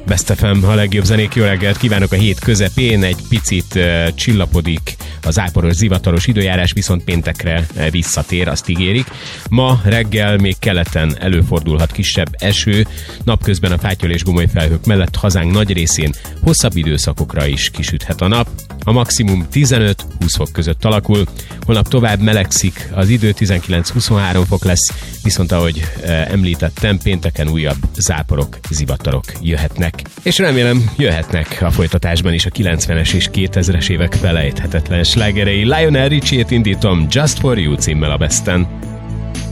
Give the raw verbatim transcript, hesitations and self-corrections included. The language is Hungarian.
Best ef em, a legjobb zenék, jó reggelt kívánok a hét közepén, egy picit uh, csillapodik a záporos, zivataros időjárás, viszont péntekre uh, visszatér, azt ígérik. Ma reggel még keleten előfordulhat kisebb eső, napközben a fátyol és gomoly felhők mellett hazánk nagy részén hosszabb időszakokra is kisüthet a nap. A maximum tizenöt-húsz fok között alakul, holnap tovább melegszik, az idő tizenkilenc-huszonhárom fok lesz, viszont ahogy uh, említettem, pénteken újabb záporok, zivatarok jöhetnek. És remélem jöhetnek a folytatásban is a kilencvenes és kétezres évek felejthetetlen slágerei. Lionel Richie-ét indítom Just For You címmel a Besten.